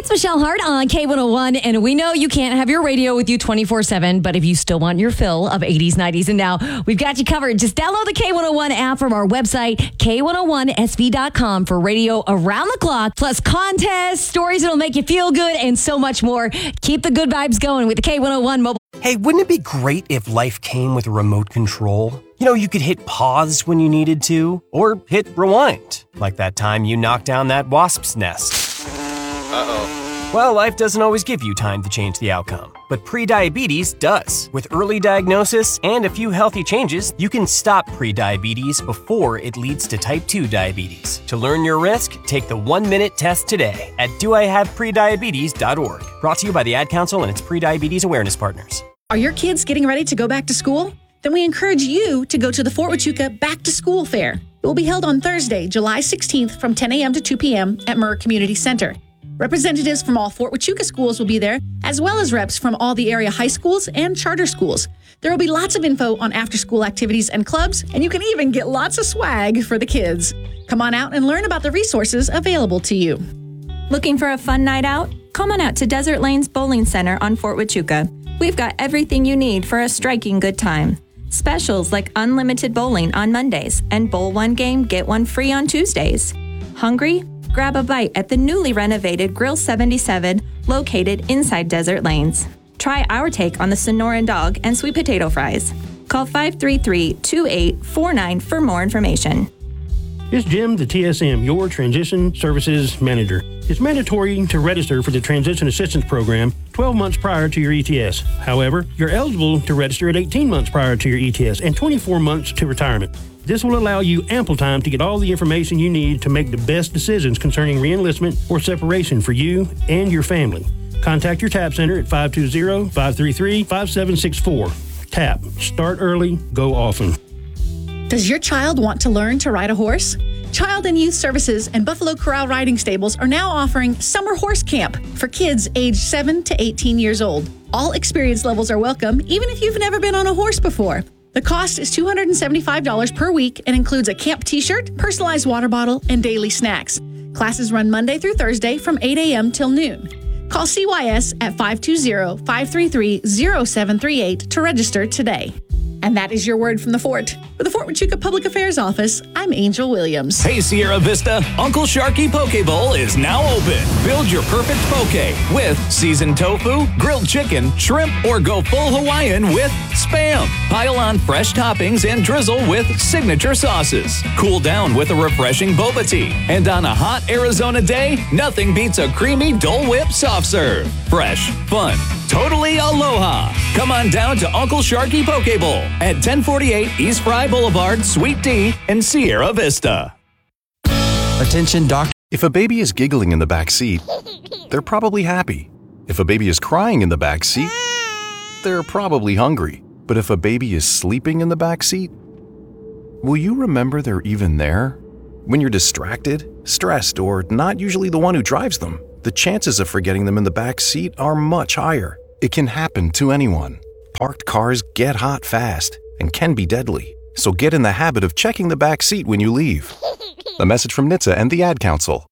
It's Michelle Hart on K101, and we know you can't have your radio with you 24/7, but if you still want your fill of 80s, 90s, and now, we've got you covered. Just download the K101 app from our website, K101SV.com, for radio around the clock, plus contests, stories that'll make you feel good, and so much more. Keep the good vibes going with the K101 mobile. Hey, wouldn't it be great if life came with a remote control? You know, you could hit pause when you needed to, or hit rewind, like that time you knocked down that wasp's nest. Well, life doesn't always give you time to change the outcome, but prediabetes does. With early diagnosis and a few healthy changes, you can stop prediabetes before it leads to type 2 diabetes. To learn your risk, take the 1-minute test today at doihaveprediabetes.org. Brought to you by the Ad Council and its prediabetes awareness partners. Are your kids getting ready to go back to school? Then we encourage you to go to the Fort Huachuca Back to School Fair. It will be held on Thursday, July 16th from 10 a.m. to 2 p.m. at Murr Community Center. Representatives from all Fort Huachuca schools will be there, as well as reps from all the area high schools and charter schools. There will be lots of info on after-school activities and clubs, and you can even get lots of swag for the kids. Come on out and learn about the resources available to you. Looking for a fun night out? Come on out to Desert Lanes Bowling Center on Fort Huachuca. We've got everything you need for a striking good time. Specials like unlimited bowling on Mondays and bowl one game, get one free on Tuesdays. Hungry? Grab a bite at the newly renovated Grill 77 located inside Desert Lanes. Try our take on the Sonoran dog and sweet potato fries. Call 533-2849 for more information. It's Jim, the TSM, your Transition Services Manager. It's mandatory to register for the Transition Assistance Program 12 months prior to your ETS. However, you're eligible to register at 18 months prior to your ETS and 24 months to retirement. This will allow you ample time to get all the information you need to make the best decisions concerning reenlistment or separation for you and your family. Contact your TAP Center at 520-533-5764. TAP. Start early, go often. Does your child want to learn to ride a horse? Child and Youth Services and Buffalo Corral Riding Stables are now offering Summer Horse Camp for kids aged 7 to 18 years old. All experience levels are welcome, even if you've never been on a horse before. The cost is $275 per week and includes a camp t-shirt, personalized water bottle, and daily snacks. Classes run Monday through Thursday from 8 a.m. till noon. Call CYS at 520-533-0738 to register today. And that is your word from the Fort. For the Fort Huachuca Public Affairs Office, I'm Angel Williams. Hey, Sierra Vista, Uncle Sharky Poke Bowl is now open. Build your perfect poke with seasoned tofu, grilled chicken, shrimp, or go full Hawaiian with Spam. Pile on fresh toppings and drizzle with signature sauces. Cool down with a refreshing boba tea. And on a hot Arizona day, nothing beats a creamy Dole Whip soft serve. Fresh, fun, totally aloha. Come on down to Uncle Sharky Poke Bowl at 1048 East Fry Boulevard, Suite D in Sierra Vista. Attention, doctor. If a baby is giggling in the back seat, they're probably happy. If a baby is crying in the back seat, they're probably hungry. But if a baby is sleeping in the back seat, will you remember they're even there? When you're distracted, stressed, or not usually the one who drives them, the chances of forgetting them in the back seat are much higher. It can happen to anyone. Parked cars get hot fast and can be deadly. So get in the habit of checking the back seat when you leave. A message from NHTSA and the Ad Council.